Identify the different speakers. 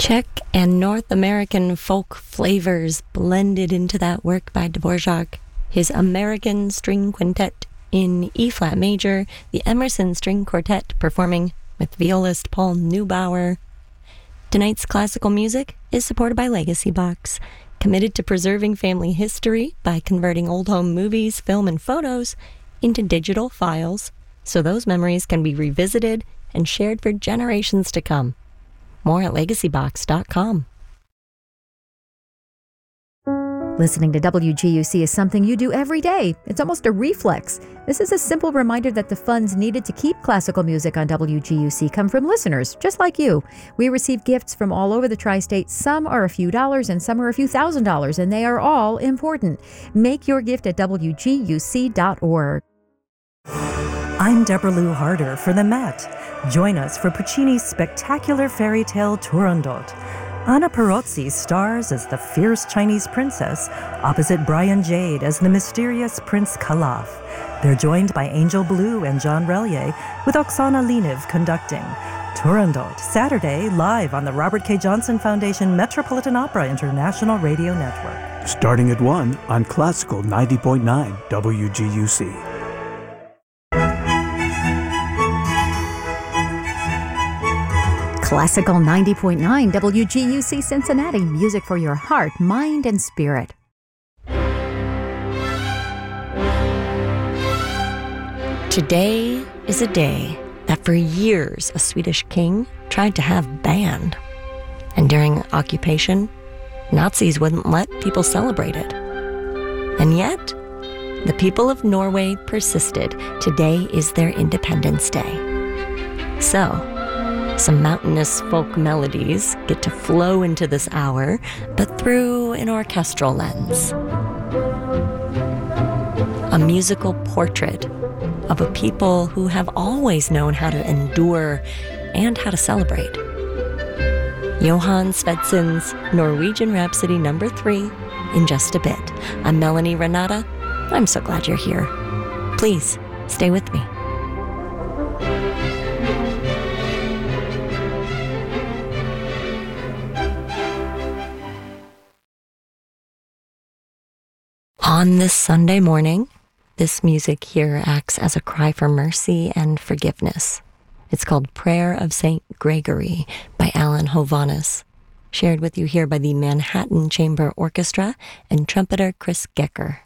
Speaker 1: Czech and North American folk flavors blended into that work by Dvorak. His American String Quintet in E-flat major, the Emerson String Quartet performing with violist Paul Neubauer. Tonight's classical music is supported by Legacy Box, committed to preserving family history by converting old home movies, film, and photos into digital files so those memories can be revisited and shared for generations to come. More at legacybox.com.
Speaker 2: Listening to WGUC is something you do every day. It's almost a reflex. This is a simple reminder that the funds needed to keep classical music on WGUC come from listeners, just like you. We receive gifts from all over the tri-state. Some are a few dollars and some are a few $1,000s, and they are all important. Make your gift at WGUC.org.
Speaker 3: I'm Deborah Lou Harder for the Met. Join us for Puccini's spectacular fairy tale Turandot. Anna Perozzi stars as the fierce Chinese princess, opposite Brian Jade as the mysterious Prince Kalaf. They're joined by Angel Blue and John Relier, with Oksana Liniv conducting. Turandot, Saturday, live on the Robert K. Johnson Foundation Metropolitan Opera International Radio Network.
Speaker 4: Starting at 1 on Classical 90.9 WGUC.
Speaker 2: Classical 90.9 WGUC Cincinnati. Music for your heart, mind, and spirit.
Speaker 1: Today is a day that for years a Swedish king tried to have banned. And during occupation, Nazis wouldn't let people celebrate it. And yet, the people of Norway persisted. Today is their Independence Day. So, some mountainous folk melodies get to flow into this hour, but through an orchestral lens. A musical portrait of a people who have always known how to endure and how to celebrate. Johann Svedsen's Norwegian Rhapsody No. 3 in just a bit. I'm Melanie Renata. I'm so glad you're here. Please, stay with me. On this Sunday morning, this music here acts as a cry for mercy and forgiveness. It's called Prayer of St. Gregory by Alan Hovhannes, shared with you here by the Manhattan Chamber Orchestra and trumpeter Chris Gecker.